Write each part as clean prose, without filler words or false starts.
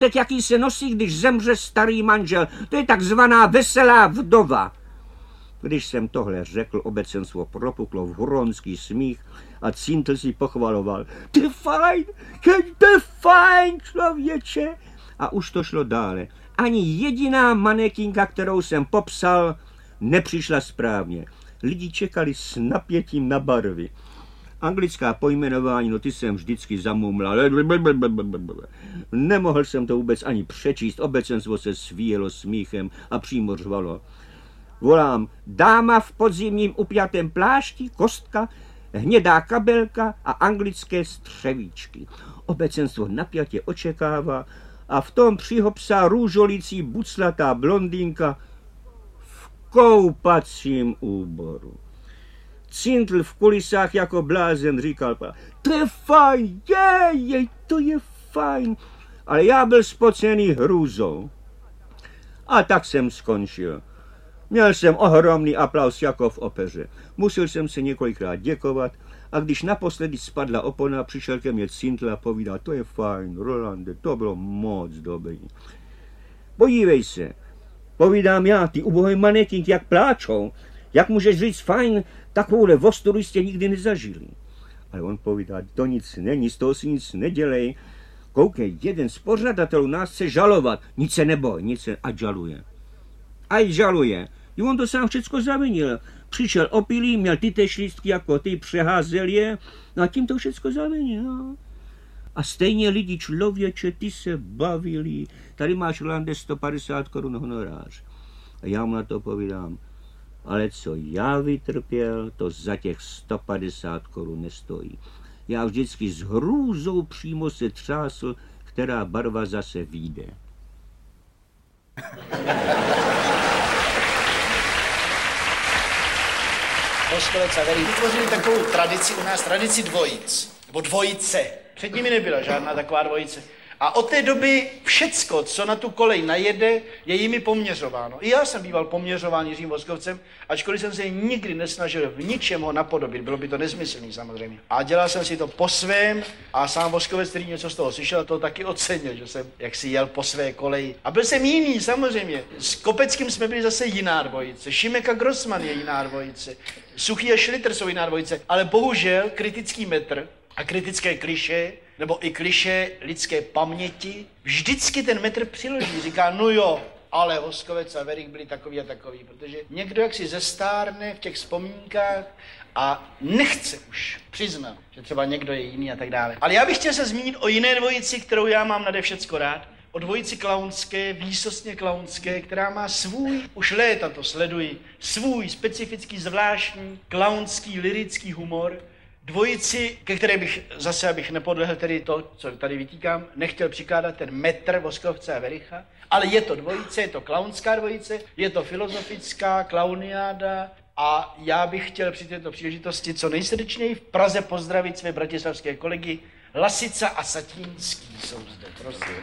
tak jaký se nosí, když zemře starý manžel. To je takzvaná veselá vdova. Když jsem tohle řekl, obecenstvo propuklo v huronský smích a Cintl si pochvaloval. To je fajn, člověče. A už to šlo dále. Ani jediná manekinka, kterou jsem popsal, nepřišla správně. Lidi čekali s napětím na barvy. Anglická pojmenování, no ty jsem vždycky zamumlal. Nemohl jsem to vůbec ani přečíst. Obecenstvo se svíjelo smíchem a přímo řvalo. Volám, dáma v podzimním upjatém plášti, kostka, hnědá kabelka a anglické střevíčky. Obecenstvo napjatě očekává a v tom přihopsá růžolící buclatá blondýnka v koupacím úboru. Cintl v kulisách jako blázen říkal, to je fajn, jej, to je fajn, ale já byl spocený hrůzou. A tak jsem skončil. Měl jsem ohromný aplaus jako v opeře. Musel jsem se několikrát děkovat a když naposledy spadla opona, přišel ke mně Cintl a povídal, to je fajn, Rolande, to bylo moc dobrý. Podívej se, povídám já, ty ubohý manekinky, jak pláčou. Jak můžeš říct fajn, takovouhle vostoru jste nikdy nezažili. Ale on povídá, to nic není, z toho si nic nedělej. Koukej, jeden z pořadatelů nás chce žalovat. Nic se neboj, a žaluje. A žaluje. I on to sám všecko zavinil. Přišel opilý, měl ty též lístky jako ty, přeházel je, no a tím to všecko zavinil. No. A stejně lidi, člověče, ty se bavili. Tady máš, Rolande, 150 korun honorář. A já mu na to povídám, ale co já vytrpěl, to za těch 150 korun nestojí. Já vždycky s hrůzou přímo se třásl, která barva zase vyjde. Voskovec a Werich vytvořili takovou tradici u nás, tradici dvojic, nebo dvojice. Před nimi nebyla žádná taková dvojice. A od té doby všecko, co na tu kolej najede, je jimi poměřováno. I já jsem býval poměřován Jiřím Voskovcem, ačkoliv jsem se nikdy nesnažil v ničem ho napodobit. Bylo by to nesmyslný samozřejmě. A dělal jsem si to po svém a sám Voskovec, který něco z toho slyšel, to taky ocenil, že jsem jaksi jel po své koleji. A byl jsem jiný samozřejmě. S Kopeckým jsme byli zase jiná dvojice. Šimek a Grossman je jiná dvojice. Suchý a Schlitter jsou jiná dvojice. Ale bohužel kritický metr a kritické klišé, nebo i klišé lidské paměti, vždycky ten metr přiloží. Říká, no jo, ale Voskovec a Werich byli takový a takový, protože někdo jaksi zestárne v těch vzpomínkách a nechce už přiznat, že třeba někdo je jiný a tak dále. Ale já bych chtěl se zmínit o jiné dvojici, kterou já mám nade všecko rád. O dvojici klaunské, výsostně klaunské, která má svůj, už léta to sleduji, svůj specifický, zvláštní, klaunský, lyrický humor. Dvojici, ke které bych zase, abych nepodlehl tedy to, co tady vytýkám, nechtěl přikládat ten metr Voskovce a Wericha, ale je to dvojice, je to klaunská dvojice, je to filozofická klauniáda a já bych chtěl při této příležitosti co nejsrdečněji v Praze pozdravit své bratislavské kolegy Lasica a Satínský jsou zde, prosím.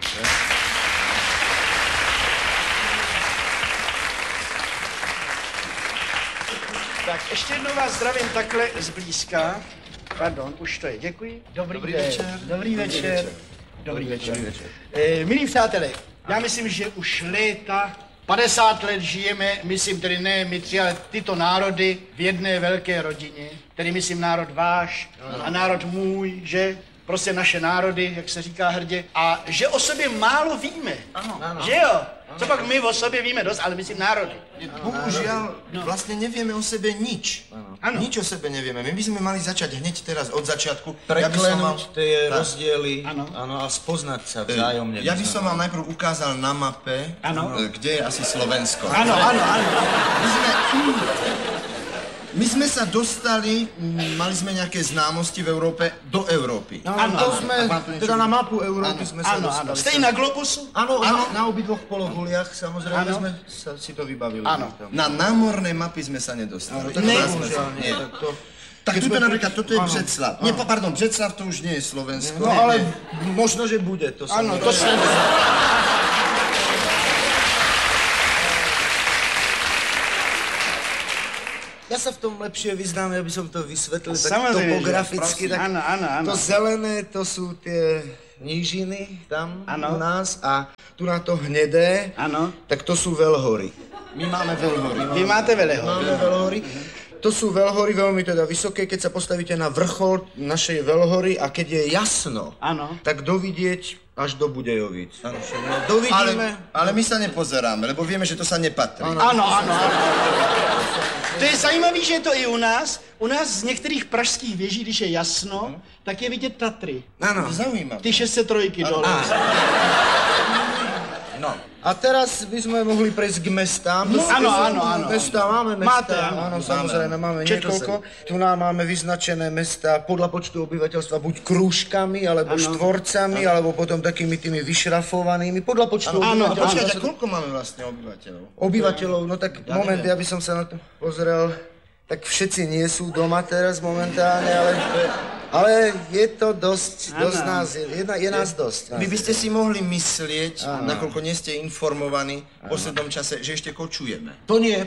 Tak ještě jednou vás zdravím takhle zblízka. Pardon, už to je, děkuji. Dobrý večer. Dobrý večer. Dobrý večer. Milí přátelé, já myslím, že už léta, 50 let žijeme, myslím tedy ne my tři, ale tyto národy v jedné velké rodině, tedy myslím národ váš a národ můj, že? Prostě naše národy, jak se říká hrdě, a že o sobě málo víme, že jo? Co pak my o sobě víme dost, ale myslím národy. Bohužiaľ, vlastne nevieme o sebe nič. Nič o sebe nevieme. My by sme mali začať hneď teraz od začiatku. Preklenúť tie rozdiely a spoznať sa vzájomne. Ja by som vám najprv ukázal na mape, kde je asi Slovensko. Áno. My sme sa dostali, mali sme nejaké známosti v Európe, do Európy. To sme, teda na mapu Európy sme sa dostali. Ste na globusu? Áno, na obidvoch pologuliach, samozrejme sme si to vybavili. Áno. Na námorné mapy sme sa nedostali. Nie. Tak tuto napríklad, toto je Břeclav. Nie, pardon, Břeclav to už nie je Slovensko. No ale možno, že bude, to sa Áno, to sa... Ja sa v tom lepšie vyznám, aby som to vysvetlil tak samozrejme, topograficky. Tak áno. to zelené, to sú tie nížiny tam Ano. u nás a tu na to hnedé, Ano. tak to sú veľhory. My máme veľhory. Vy máte veľhory. Máme veľhory. To sú veľhory veľmi teda vysoké, keď sa postavíte na vrchol našej veľhory a keď je jasno, Áno. tak dovidieť až do Budejovic. Dovidíme. Ale my sa nepozeráme, lebo vieme, že to sa nepatrí. Ano. To je zajímavé, že je to i u nás. U nás z některých pražských věží, když je jasno, tak je vidět Tatry. Áno. Zaujímavé. Ty 603 dole. No. A teraz by sme mohli prejsť k mestám. Áno. Mestá, máme mesta. Máte, áno. Áno, samozrejme, máme Četl niekoľko. Tu nám máme vyznačené mesta podľa počtu obyvateľstva buď krúžkami, alebo štvorcami, alebo potom takými tými vyšrafovanými, podľa počtu obyvateľstva. Počkajte, koľko máme vlastne obyvateľov? Obyvateľov, no tak moment, ja by som sa na to pozrel. Tak všetci nie sú doma teraz momentálne, ale je to dosť nás, je nás dosť. Vy by ste si mohli myslieť, nakoľko nie ste informovaní v poslednom čase, že ešte kočujeme. To nie,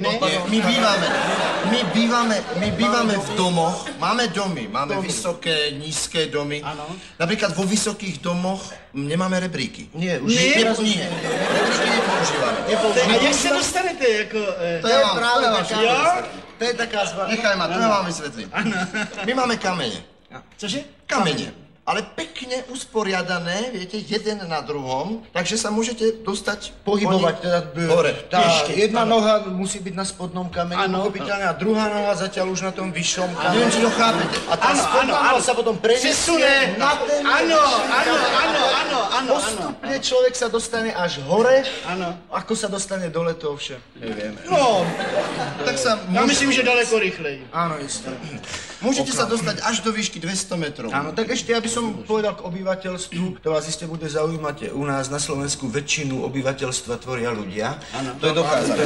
My bývame v domoch, máme domy, máme vysoké, nízke domy. Napríklad vo vysokých domoch nemáme rebríky. Nie, už Teraz nie. Rebríky nepoužívame. A jak se dostanete jako... To je práve Jo? To je taká Nechaj ma, to ja vám vysvetlím. My máme kamene. Cože? Kamene. Ale pekne usporiadané, viete, jeden na druhom, takže sa môžete dostať pohybovať teda hore. Jedna noha musí byť na spodnom kameni, pochopiteľne, a druhá noha zatiaľ už na tom vyššom kameni. Neviem, či to chápete. A tá spodná noha sa potom prenesie na ten... Áno. Postupne človek sa dostane až hore, Áno. ako sa dostane dole, to však nevieme. No, Tak sa já myslím, že daleko rychleji. Áno, isté. môžete sa dostať až do výšky 200 metrov. Áno, tak ešte, aby som povedal k obyvateľstvu, to vás iste bude zaujímať, u nás na Slovensku väčšinu obyvateľstva tvoria ľudia. Áno. To je dokázané.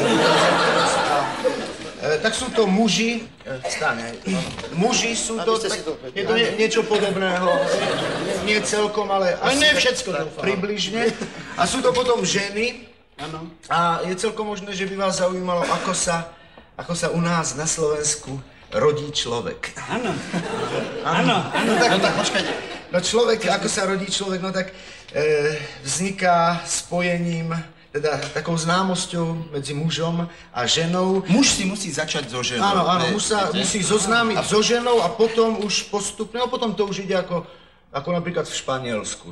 Tak sú to muži, muži sú to, tak, je to niečo podobného, nie celkom, ale asi ne tak všecko, doufám. približne. A sú to potom ženy Ano. a je celkom možné, že by vás zaujímalo, ako sa u nás na Slovensku rodí človek. Ano. No tak počkajte. No človek, ako sa rodí človek, no tak vzniká spojením, teda takou známosťou medzi mužom a ženou. Muž si musí začať so ženou. Áno, muž sa musí zoznámiť so ženou a potom už postupne, a potom to už ide ako napríklad v Španielsku.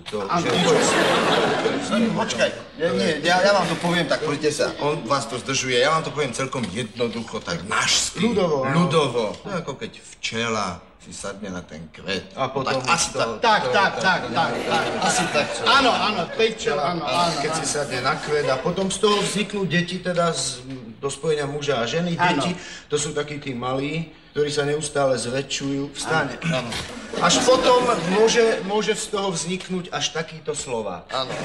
Počkaj, ja vám to poviem, tak poďte sa, on vás to zdržuje, ja vám to poviem celkom jednoducho, tak nášsky. Ľudovo. To je ako keď včela si sadne na ten kvet. A potom tak asi tak. Tak. Asi tak. Áno, teď áno. Keď si sadne na kvet a potom z toho vzniknú deti, teda do spojenia muža a ženy. Deti, to sú takí tí malí, ktorí sa neustále zväčšujú. Vstane. Až potom môže z toho vzniknúť až takýto Slovák. Áno.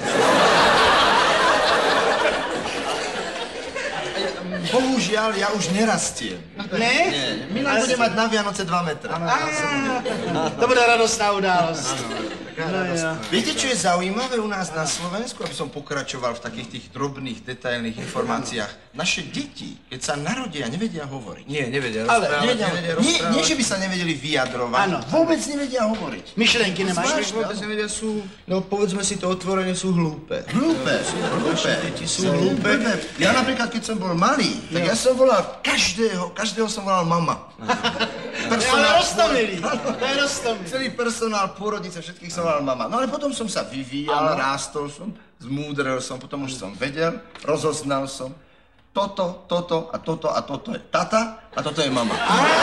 Bohužiaľ, ja už nerastiem. Ne? My nám budeme mať na Vianoce 2 metra. To bude radostná událost. Viete, čo je zaujímavé u nás na Slovensku, aby som pokračoval v takých tých drobných, detailných informáciách? Naše deti, keď sa narodia, nevedia hovoriť. Nie, nevedia Ale rozprávať. nie, že by sa nevedeli vyjadrovať. Áno. Vôbec nevedia hovoriť. Myšlenky nemáš? Vôbec nevedia, no povedzme si to otvorene, sú hlúpe. Hlúpe. Deti sú hlúpe. Ja napríklad, keď som bol malý, tak ja som volal každého som volal mama. Ale roztomilý. To je roztomilý. Celý personál, pôrodnice, všetkých som volal mama. No ale potom som sa vyvíjal, rástol som, zmúdrel som, potom už som vedel, rozoznal som. Toto je tata a toto je mama.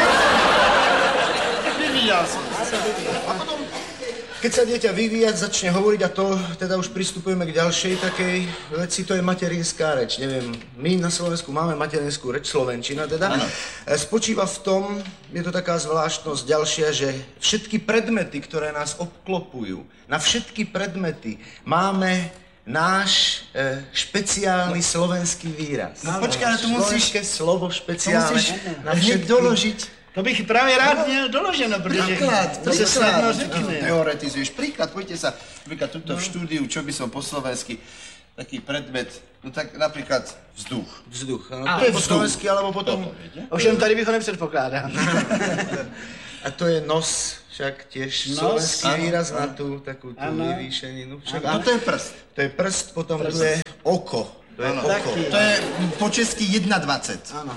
Vyvíjal som. A potom, keď sa dieťa vyvíjať, začne hovoriť, a to teda už pristupujeme k ďalšej takej veci, to je materinská reč. Neviem, my na Slovensku máme materinskú reč, slovenčina teda. Ano. Spočíva v tom, je to taká zvláštnosť ďalšia, že všetky predmety, ktoré nás obklopujú, na všetky predmety máme náš špeciálny slovenský výraz. No, počkaj, ale tu musíš... Slovenské slovo špeciálne. hneď doložiť. To bych právě rád měl doloženo, protože to se snadno řekne. Teoretizuješ. Príklad, poďte sa, napríklad tuto v štúdiu, čo by som po slovensky, taký predmet, no tak napríklad vzduch. Vzduch, no, to je po slovensky, alebo potom... Ovšem tady bych ho nepředpokládal. A to je nos, však tiež slovenský výraz na tú takú tú vyvýšeninu. A to je prst. To je prst, potom tu je oko. To je oko. To je po česky 1,20. Áno.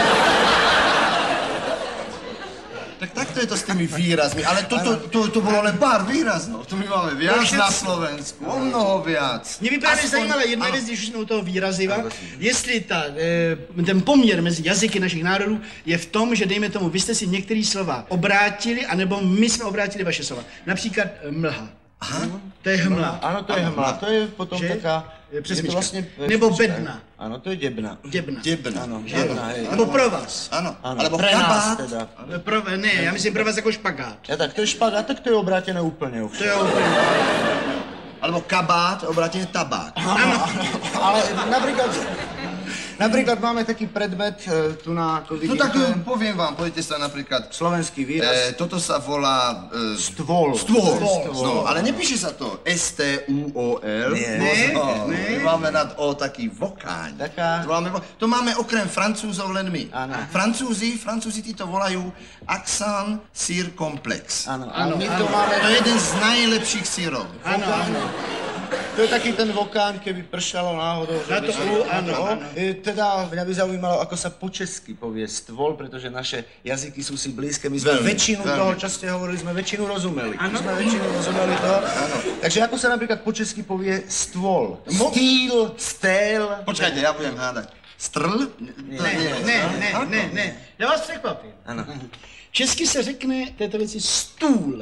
Tak takto je to s tými výrazmi, ale to bolo len pár výrazov. To my máme viac na Slovensku, o mnoho viac. Mě by právě zajímala jedna věc, když už jsme u toho výraziva, jestli ten poměr mezi jazyky našich národů je v tom, že dejme tomu, vy jste si některé slova obrátili, anebo my jsme obrátili vaše slova. Například mlha. Aha. To je hmla. Áno, to je hmla. To je potom taká... Přesmička. Vlastne, nebo bedna. Áno, to je debna. Debna. Áno, debna, hej. Nebo provaz. Áno, alebo pre nás teda. Ne, já myslím provaz jako špagát. Ja tak, to je špagát, tak to je obrátené úplne. To je úplně. Alebo kabát, obrátený tabák. Áno, ale napríklad máme taký predmet tu na, ako vidíte. No tak poviem vám, poďte sa napríklad... Slovenský výraz. Toto sa volá... Stôl. No, ale nepíše sa to S-T-U-O-L. Nie. My máme nad O taký vokáň. To máme okrem Francúzov len my. Francúzi tí to volajú accent circomplex. Áno, a my to máme... To je jeden z najlepších sírov. Áno. To je taký ten vokáň, keby pršalo náhodou. Na to áno. Teda mňa by zaujímalo, ako sa po česky povie stôl, pretože naše jazyky sú si blízke. My sme väčšinu toho, čo ste hovorili, sme väčšinu rozumeli. Toho. Takže ako sa napríklad po česky povie stôl? Stýl, stél. Počkajte, ja budem hádať. Strl? Ne. Já vás překvapím. Ano. Česky se řekne této věci stůl.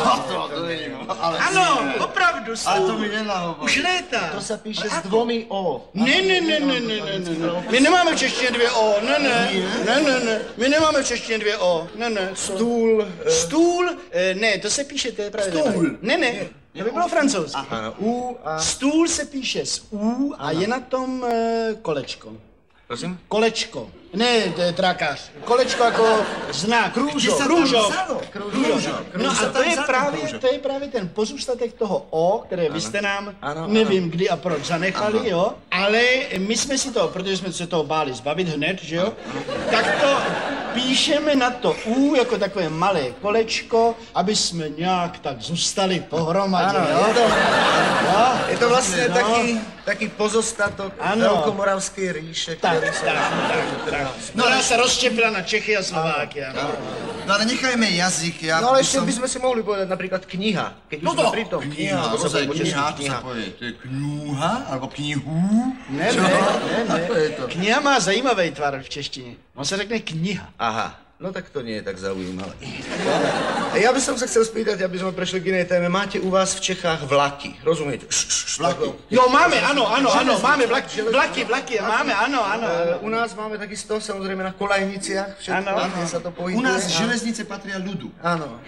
Ano, opravdu stůl. Ale to mi nenahovorí. Už léta. To sa píše s dvomi O. Ne. My nemáme v češtině 2 O. Ne. My nemáme v češtině 2 O. Ne. Stůl. Ne, to se píše, to je právě. Stůl. Ne. To by bylo francouzsky. A... Stůl se píše s U a je na tom kolečko. Prosím? Kolečko. Ne, trákař. Kolečko jako znak. Kružok. No a to je právě ten pozůstatek toho O, které vy jste nám, nevím kdy a proč zanechali, jo. Ale my jsme si to, protože jsme se toho báli zbavit hned, že jo, tak to píšeme na to U jako takové malé kolečko, aby jsme nějak tak zůstali pohromadě, jo. Je to vlastně taký pozostatok Veľkomoravskej ríše, ktorý sa... No ale sa rozštěpila na Čechy a Slováky. No ale nechajme jazyk. No ale ešte by sme si mohli povedať napríklad kniha. Keď už sme pri tom. Kniha, to sa povie. To je kňúha, alebo knihu. Ne. Kniha má zajímavý tvar v češtině. On se řekne kniha. Aha. No tak to nie je tak zaujímavé. Ja by som sa chcel spýtať, aby sme prešli k inej téme. Máte u vás v Čechách vlaky, rozumiete? Vlaky. Jo, máme, áno, máme vlaky, máme, áno. U nás máme takisto, samozrejme, na kolajniciach všetko, kde sa to pohybuje. U nás železnice patria ľudu. Áno.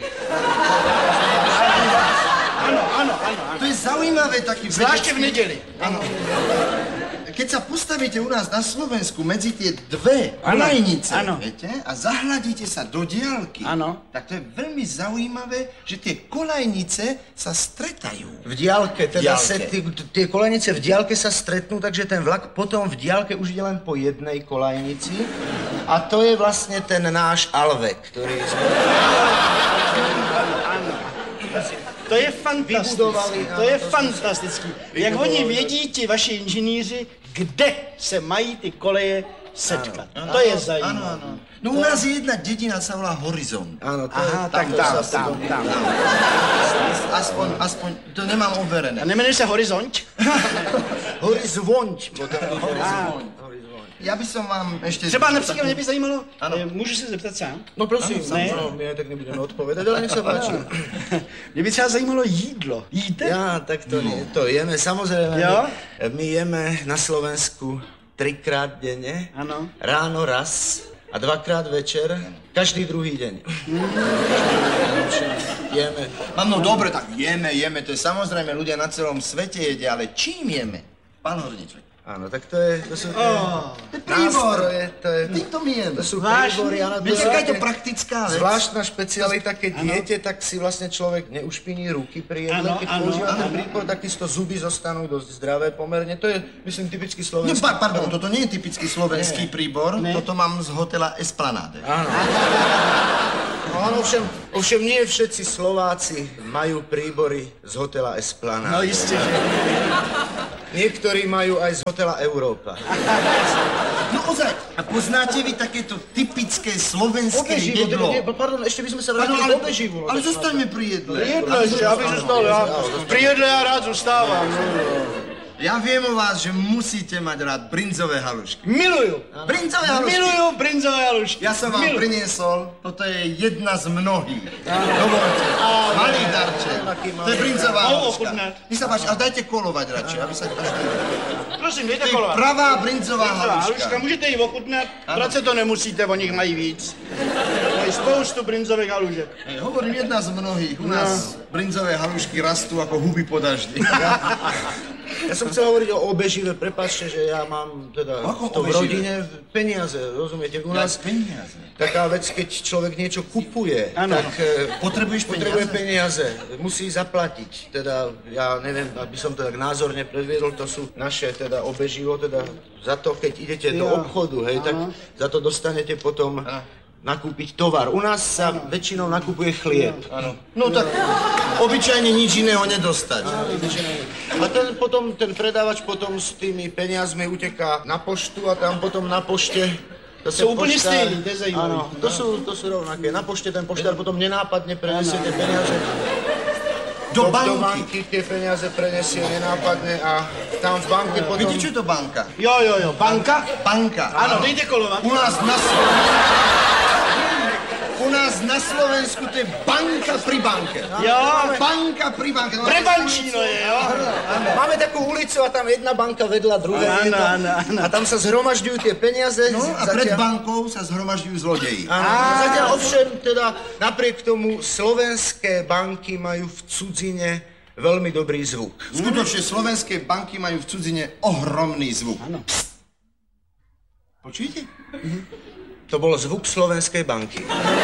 Áno. To je zaujímavé taký... Zvláště v neděli. Áno. Keď sa postavíte u nás na Slovensku medzi tie dve kolajnice, viete, a zahľadíte sa do diaľky, tak to je veľmi zaujímavé, že tie kolajnice sa stretajú. V diaľke, teda tie kolajnice v diaľke sa stretnú, takže ten vlak potom v diaľke už ide len po jednej kolajnici. A to je vlastne ten náš Alvek, ktorý sme... To je fantastický. Jak oni vědí, ti vaši inženýři, kde se mají ty koleje setkat. To je zajímavé. No u nás je jedna dedina, sa volá Horizont. Áno, tam. Aspoň, to nemám overené. A nemenuje sa Horizont? Horizont. Ja by som vám ešte... Třeba například mě by zajímalo, můžu se zeptat sám? No prosím, my tak nebudeme odpovedať, ale nech sa páči. Mě by třeba zajímalo jídlo. Jíte? Ja, tak to jeme, samozrejme. My jeme na Slovensku 3-krát denne, ráno raz a 2-krát večer, každý druhý deň. Jeme. No dobre, tak jeme, to je samozrejme, ľudia na celom svete jedia, ale čím jeme? Pán Horníček. Áno, tak to sú nástroje, to sú príbory, áno, to je praktická vec. Zvláštna špecialita, keď jete, tak si vlastne človek neušpiní ruky pri jedle, keď používa ten príbor, takisto zuby zostanú dosť zdravé pomerne. To je, myslím, typický slovenský. Pardon, toto nie je typický slovenský príbor, toto mám z hotela Esplanáde. Áno. No, ovšem nie všetci Slováci majú príbory z hotela Esplanade. No jistě, že. Niektorí majú aj z hotela Európa. No ozaj, a poznáte vy takéto typické slovenské jedlo? Pardon, ešte by sme sa vrátili k obeživu. Ale zostaňme pri jedle. Jedle, já bych zůstal, pri jedle já rád zůstávám. Ja viem o vás, že musíte mať rád brinzové halušky. Miluju. Brinzové halušky? Miluju brinzové halušky. Ja som vám priniesol, toto je jedna z mnohých. Dovolte, malý darček. To je brinzová haluška. Nech sa páči, ale dajte kolovať radšej, aby sa každý... Prosím, dejte To je kolovat. pravá brinzová haluška. Můžete ji ochutnat, vrát se to nemusíte, o nich mají víc. Mají spoustu brinzových halušek. Hovorím, jedna z mnohých. U nás brinzové halušky rastú ako huby po daždi. Ja som chcel hovoriť o obežive, prepáčte, že ja mám teda to v rodine peniaze, rozumiete? U nás peniaze. taká vec, keď človek niečo kupuje, tak potrebuje peniaze, musí zaplatiť. Teda, ja neviem, aby som to tak názorne predviedol, to sú naše teda obeživo, teda za to, keď idete do obchodu, hej, tak za to dostanete potom nakúpiť tovar. U nás sa väčšinou nakupuje chlieb. No tak obyčajne nič iného nedostať. A ten predávač potom s tými peniazmi uteká na poštu a tam potom na pošte... Sú úplne stejní, to je zajímavé. Áno, to sú rovnaké. Na pošte ten poštár potom nenápadne prenesie tie peniaze. Do banky tie peniaze prenesie nenápadne a tam v banke potom... Viete, čo je to banka? Jo, banka? Banka. Áno, dejte kolovat. U nás na Slovensku to je banka pri banke. Jo. Banka pri banke. Prebančíno je, jo? Máme takú ulicu a tam jedna banka vedľa druhej. Áno. A tam sa zhromažďujú tie peniaze. No a pred bankou sa zhromažďujú zlodeji. Zatiaľ ovšem, teda napriek tomu slovenské banky majú v cudzine veľmi dobrý zvuk. Skutočne slovenské banky majú v cudzine ohromný zvuk. Áno. Počujete? To bol zvuk slovenskej banky.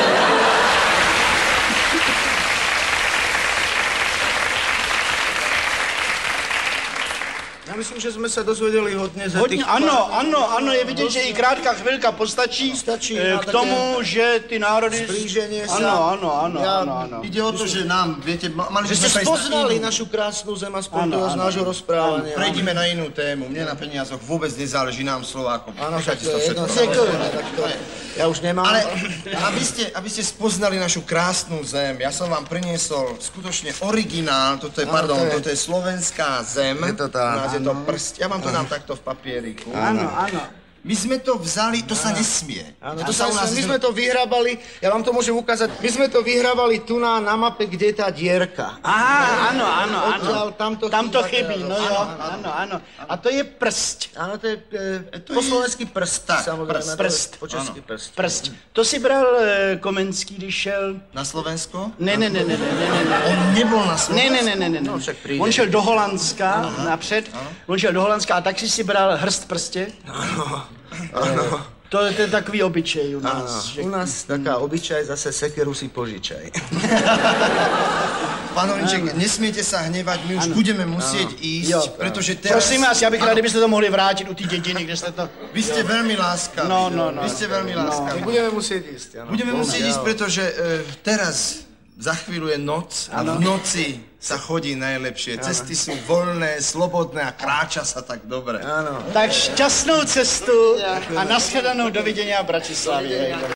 Ja myslím, že jsme se dozvěděli hodně za těch... Ano, je vidět, že i krátká chvilka postačí k tomu, že ty národy... Zblíženie sa. Ano. Ide o to, že nám, viete, mali Že ste spoznali našu krásnu zem aspoň toho z nášho rozprávania. Prejdime na inú tému. Mne na peniazoch vôbec nezáleží nám Slovákom. Áno, však to to je jedno. Ja už nemám. Ale aby ste spoznali našu krásnu zem, ja som vám priniesol skutočne originál, toto je slovenská zem. Je to tá. U nás je to prst. Ja vám to dám takto v papieriku. Áno. My sme to vzali, to sa nesmie. Áno, my sme to vyhrabali, ja vám to môžem ukázať, my sme to vyhrabali tu na mape, kde je tá dierka. Aha, áno. Tam to chybí, no jo, áno. A to je prst. Áno, to je po slovensky prst, samozrejme. Prst. Po česky prst. Prst. To si bral Komenský, když šel... Na Slovensko? Ne. On nebol na Slovensku? Ne. No, však príde. On šel do Holandska napřed, on šel do Holandska a tak si bral hrst prstě. To je takový obyčej u nás. U nás taká obyčaj, zase sekeru si požičaj. Pán Horinček, nesmiete sa hnevať, my už budeme musieť ísť, pretože teraz... Prosím vás, já bych rád, kdybyste to mohli vrátit u té dědiny, kde jste to... Vy ste veľmi láskaví. No. Vy ste veľmi láskaví. Budeme musieť ísť, áno. Budeme musieť ísť, pretože teraz za chvíľu je noc a v noci sa chodí najlepšie. Cesty sú voľné, slobodné a kráča sa tak dobre. Áno. Tak šťastnou cestu a nashledanou, dovidění v Bratislavě.